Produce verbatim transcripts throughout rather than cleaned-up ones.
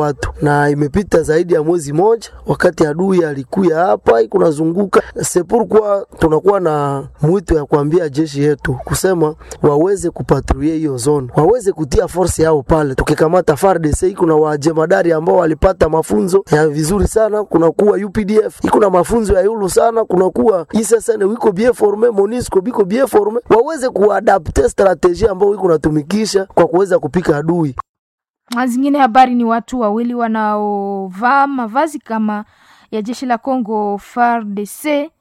watu, na imepita zaidi ya mwezi moja wakati adui alikuya hapa kunazunguka. Sepurkwa tunakuwa na mwito ya kuambia jeshi yetu kusema waweze kupatrulie hiyo zone, waweze kutia force yao pale. Tukikamata F A R D C kuna wajemadari ambao walipata mafunzo ya vizuri sana, kuna kuwa U P D F iko na mafunzo ya yulu sana, kuna kuwa I S S N wiko bien formé, Monisco biko bien formé, waweze kuadapte strategie ambao iko natumikisha kwa kuweza kupika adui. Zingine habari ni watu wawili wanaovaa mavazi kama ya jeshi la Kongo F A R D C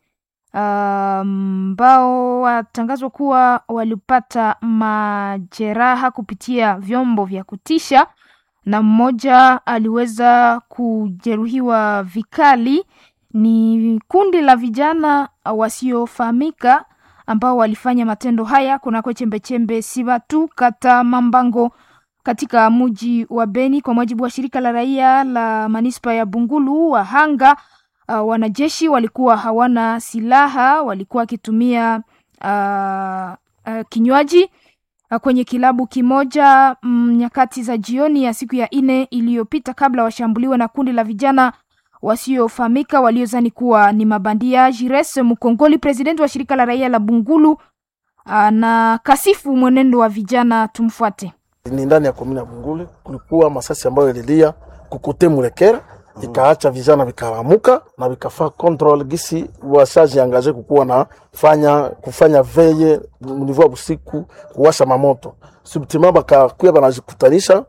ambao um, watangazwa kuwa walipata majeraha kupitia vyombo vya kutisha, na mmoja aliweza kujeruhiwa vikali. Ni kundi la vijana wasiofahamika ambao walifanya matendo haya kunako chembe chembe Sibatu kata Mambango katika mji wa Beni. Kwa mujibu wa shirika la raia la manispa ya Bungulu, wahanga uh, wanajeshi walikuwa hawana silaha, walikuwa kitumia uh, uh, kinywaji uh, kwenye kilabu kimoja mm, nyakati za jioni ya siku ya ine iliyopita, kabla washambuliwe na kundi la vijana wasiofahamika waliozani kuwa ni mabandia. Jires Mukongoli, president wa shirika la raia la Bungulu, uh, na kasifu mwenendo wa vijana. Tumfuate. Ni ndani ya komina Bungulu kulikuwa masasi ambayo ililia kukote Mulekera, ikaacha vijana vikaramuka na vikafaa control gisi washaji angaje kukuwa na fanya kufanya veye mnivu usiku kuwasha mamoto. Subtima bakakuya banajikutanisha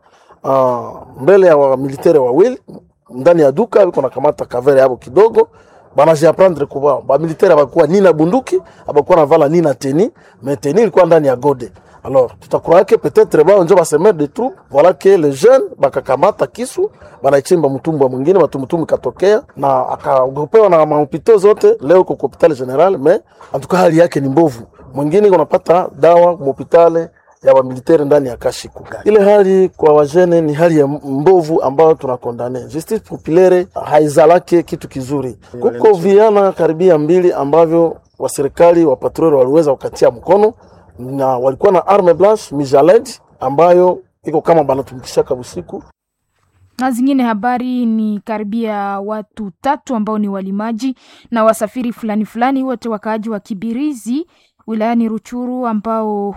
uh, mbele ya wa military wawili ndani ya duka, biko nakamata kavere hapo kidogo, banaji apprendre kuba ba militaire abakuwa nina bunduki, abakuwa na vala nina teni, mais teni ilikuwa ndani ya gode. Alors tutakura que peut-être ba onjo ba semer de troupes, voilà que les jeunes bakakamata kisu banaichimba mtumbu mwingine, matumtumbu katokea na akaogopewa na mahopito zote leo kwa hospitali general, mais en tout cas hali yake ni mbovu. Mwingine unapata dawa kwa hospitali ya wa militaire ndani ya Kashiku. Ile hali kwa wajene ni hali ya mbovu ambayo tunakondane. Justice populaire haizalake kitu kizuri. Kuko viana karibia mbili ambavyo wa serikali wa patrol waliweza kukatia mkono, na walikuwa na arme blanche mijaled ambayo iko kama banatumikisha kabusiku. Na zingine habari ni karibia watu tatu ambao ni walimaji na wasafiri fulani fulani, wote wakaaji wa Kibirizi wilayani Ruchuru, ambao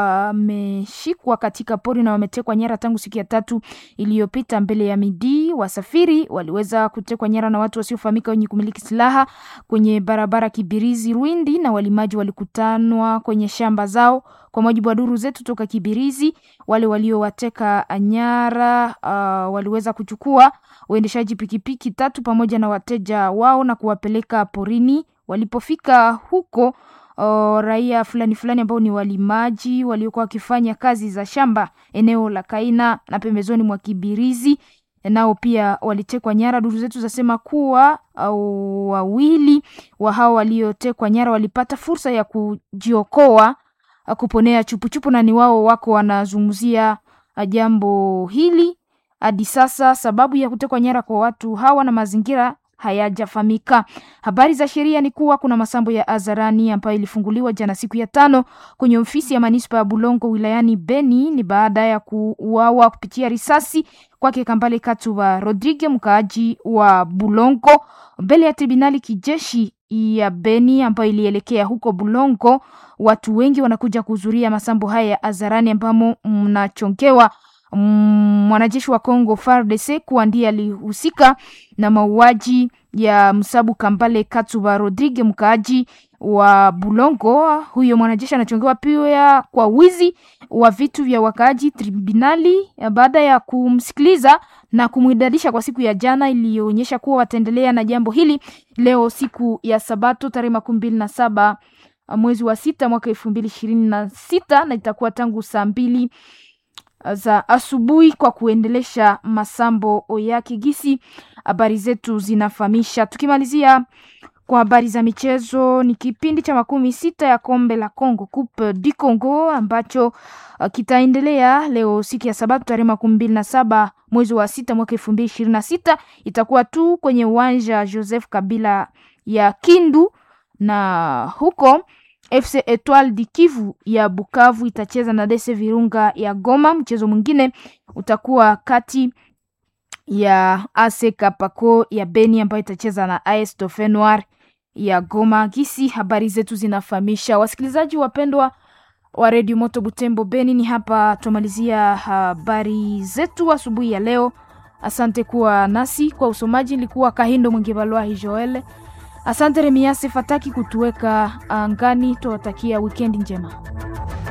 wameshikwa katika pori na wametekwa nyara tangu siku ya tatu iliyopita mbele ya midi. Wasafiri waliweza kutekwa nyara na watu wasiofahamika wenye kumiliki silaha kwenye barabara Kibirizi Rwindi, na walimaji walikutanwa kwenye shamba zao. Kwa mujibu wa duru zetu toka Kibirizi, wale waliowateka nyara uh, waliweza kuchukua waendeshaji pikipiki tatu pamoja na wateja wao na kuwapeleka porini. Walipofika huko, O, raia fulani fulani ambao ni walimaji waliokuwa wakifanya kazi za shamba eneo la Kaina na pembezoni mwa Kibirizi nao pia walitekwa nyara. Duru zetu zasema kuwa au wawili wa hao waliotekwa nyara walipata fursa ya kujiokoa kuponea chupuchupu, na ni wao wako wanazungumzia jambo hili. Hadi sasa sababu ya kutekwa nyara kwa watu hawa na mazingira hayajafamika. Habari za sheria ni kuwa kuna masambo ya Azarani ambayo ilifunguliwa jana siku ya tano kwenye ofisi ya manispa ya Bulongo wilayani Beni, ni baada ya kuuawa kupitia risasi kwake Kambale Katuba Rodrigue, mkaaji wa Bulongo, mbele ya tribunali kijeshi ya Beni ambayo ilielekea huko Bulongo. Watu wengi wanakuja kuhudhuria masambo haya ya Azarani ambamo mnachongewa mwanajeshi wa Kongo F A R D C kuwa ndiye alihusika na mauaji ya Msabu Kambale Katuba Rodrigue, mkaaji wa Bulongo. Huyo mwanajeshi anachongewa pia kwa wizi wa vitu vya wakaaji. Tribunali baada ya kumsikiliza na kumwidadisha kwa siku ya jana ilionyesha kuwa wataendelea na jambo hili leo siku ya Sabato tarehe makumi mbili na saba mwezi wa sita mwaka elfu mbili ishirini na sita, na itakuwa tangu saa mbili za asubuhi kwa kuendelesha masambo ya kigisi. Habari zetu zinafahamisha. Tukimalizia kwa habari za michezo, ni kipindi cha makumi sita ya kombe la Congo, Coupe du Congo, ambacho uh, kitaendelea leo siku ya Sabato tarehe makumi mbili na saba mwezi wa sita mwaka elfu mbili ishirini na sita. Itakuwa tu kwenye uwanja Joseph Kabila ya Kindu, na huko F C Etoile du Kivu ya Bukavu itacheza na D C Virunga ya Goma. Mchezo mwingine utakuwa kati ya A S Kapako ya Beni ambayo itacheza na A S Dauphin Noir ya Goma. Gisi habari zetu zinafahamisha. Wasikilizaji wapendwa wa Radio Moto Butembo Beni, ni hapa tumalizia habari zetu asubuhi ya leo. Asante kuwa nasi. Kwa usomaji nilikuwa Kahindo Mwingibalwa Joel. Asante Remiase Fataki kutuweka angani. Tuwatakia weekend njema.